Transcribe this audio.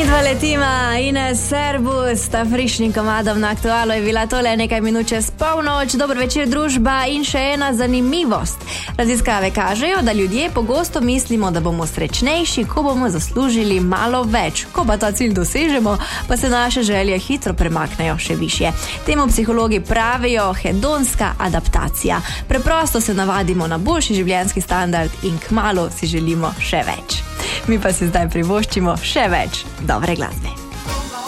Midva letima, Ines, servus, ta frišnim komadom na Aktualu je bila tole nekaj minut čez polnoč. Dober večer, družba. In še ena zanimivost. Raziskave kažejo, da ljudje pogosto mislimo, da bomo srečnejši, ko bomo zaslužili malo več. Ko pa ta cilj dosežemo, pa se naše želje hitro premaknejo še višje. Temu psihologi pravijo hedonska adaptacija. Preprosto se navadimo na boljši življenjski standard in kmalu si želimo še več. Mi pa si zdaj privoščimo še več dobre glasbe.